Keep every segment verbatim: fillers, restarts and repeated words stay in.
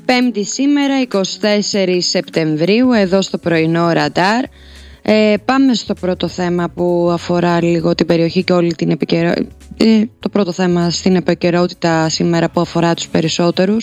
Πέμπτη σήμερα, εικοστή τέταρτη Σεπτεμβρίου, εδώ στο πρωινό ραντάρ. Ε, πάμε στο πρώτο θέμα που αφορά λίγο την περιοχή και όλη την επικαιρότητα. Ε, το πρώτο θέμα στην επικαιρότητα σήμερα που αφορά τους περισσότερους.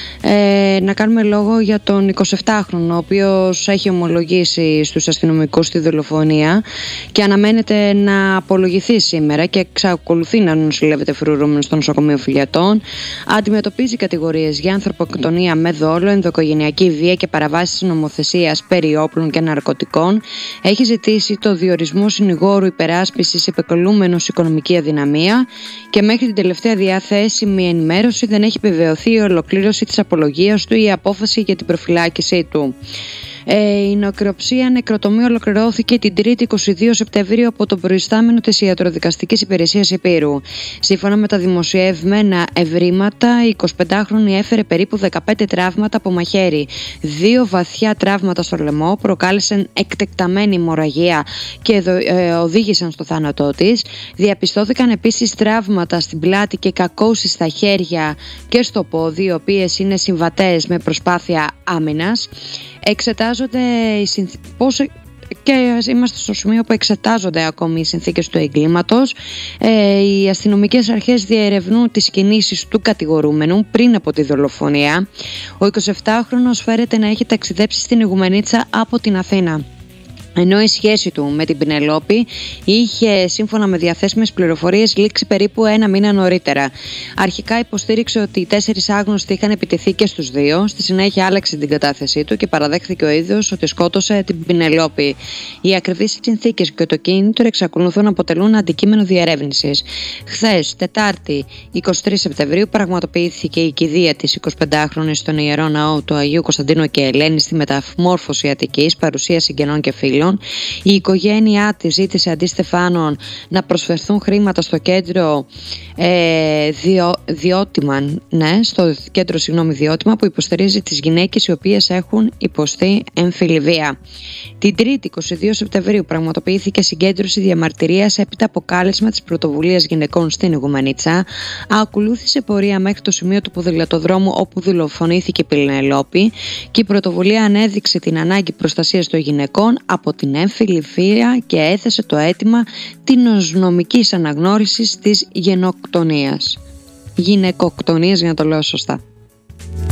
Ε, να κάνουμε λόγο για τον εικοσιεπτάχρονο, ο οποίος έχει ομολογήσει στους αστυνομικούς τη δολοφονία και αναμένεται να απολογηθεί σήμερα και εξακολουθεί να νοσηλεύεται φρουρούμενος στο νοσοκομείο Φιλιατών. Αντιμετωπίζει κατηγορίες για ανθρωποκτονία με δόλο, ενδοοικογενειακή βία και παραβάσεις νομοθεσίας περί όπλων και ναρκωτικών. Έχει ζητήσει το διορισμό συνηγόρου υπεράσπισης επεκολούμενος οικονομική αδυναμία και μέχρι την τελευταία διαθέσιμη ενημέρωση δεν έχει επιβεβαιωθεί η ολοκλήρωση της απολογίας του ή η απόφαση για την προφυλάκησή του. Ε, η νεκροψία νεκροτομία ολοκληρώθηκε την Τρίτη εικοστή δεύτερη Σεπτεμβρίου από τον προϊστάμενο της Ιατροδικαστικής Υπηρεσίας Ηπείρου. Σύμφωνα με τα δημοσιευμένα ευρήματα, η εικοσιπεντάχρονη έφερε περίπου δεκαπέντε τραύματα από μαχαίρι. Δύο βαθιά τραύματα στο λαιμό προκάλεσαν εκτεκταμένη αιμορραγία και ε, οδήγησαν στο θάνατό της. Διαπιστώθηκαν επίσης τραύματα στην πλάτη και κακώσεις στα χέρια και στο πόδι, οι οποίες είναι συμβατές με προσπάθεια άμυνας. Εξετάζονται οι συνθ... πώς... και είμαστε στο σημείο που εξετάζονται ακόμη οι συνθήκες του εγκλήματος. Ε, οι αστυνομικές αρχές διερευνούν τις κινήσεις του κατηγορούμενου πριν από τη δολοφονία. Ο εικοσιεπτάχρονος φέρεται να έχει ταξιδέψει στην Ιγουμενίτσα από την Αθήνα, ενώ η σχέση του με την Πινελόπη είχε, σύμφωνα με διαθέσιμες πληροφορίες, λήξει περίπου ένα μήνα νωρίτερα. Αρχικά υποστήριξε ότι οι τέσσερις άγνωστοι είχαν επιτεθεί και στους δύο. Στη συνέχεια άλλαξε την κατάθεσή του και παραδέχθηκε ο ίδιος ότι σκότωσε την Πινελόπη. Οι ακριβείς συνθήκες και το κίνητρο εξακολουθούν να αποτελούν αντικείμενο διερεύνησης. Χθες, Τετάρτη, εικοστή τρίτη Σεπτεμβρίου, πραγματοποιήθηκε η κηδεία της εικοσιπεντάχρονης στον Ιερό Ναό του Αγίου Κωνσταντίνου και Ελένη στη Μεταμόρφωση Αττικής, παρουσία συγγενών και φίλων. Η οικογένειά της ζήτησε αντί Στεφάνων να προσφερθούν χρήματα στο κέντρο ε, διο, Διώτημα, ναι, στο κέντρο συγγνώμη, Διώτημα, που υποστηρίζει τις γυναίκες οι οποίες έχουν υποστεί εμφυλιβία. Την Τρίτη, εικοστή δεύτερη Σεπτεμβρίου, πραγματοποιήθηκε συγκέντρωση διαμαρτυρίας έπειτα από κάλεσμα της Πρωτοβουλίας Γυναικών στην Ιγουμενίτσα. Ακολούθησε πορεία μέχρι το σημείο του ποδηλατοδρόμου όπου δολοφονήθηκε η Πινελόπη και η πρωτοβουλία ανέδειξε την ανάγκη προστασίας των γυναικών από την έμφυλη βία και έθεσε το αίτημα της νομικής αναγνώρισης της γενοκτονίας. Γυναικοκτονίας, για να το λέω σωστά.